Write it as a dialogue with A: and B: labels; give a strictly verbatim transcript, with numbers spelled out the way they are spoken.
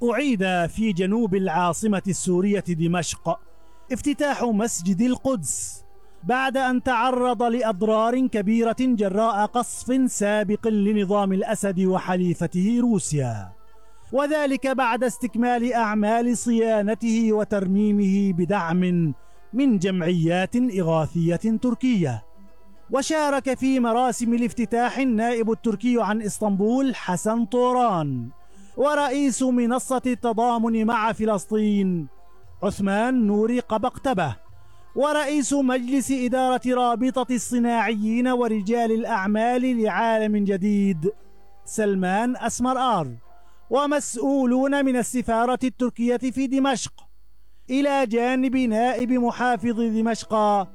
A: أعيد في جنوب العاصمة السورية دمشق افتتاح مسجد القدس بعد أن تعرض لأضرار كبيرة جراء قصف سابق لنظام الأسد وحليفته روسيا، وذلك بعد استكمال أعمال صيانته وترميمه بدعم من جمعيات إغاثية تركية. وشارك في مراسم الافتتاح النائب التركي عن إسطنبول حسن طوران، ورئيس منصة التضامن مع فلسطين عثمان نوري قبقتبة، ورئيس مجلس إدارة رابطة الصناعيين ورجال الأعمال لعالم جديد سلمان أسمرآر، ومسؤولون من السفارة التركية في دمشق، إلى جانب نائب محافظ دمشق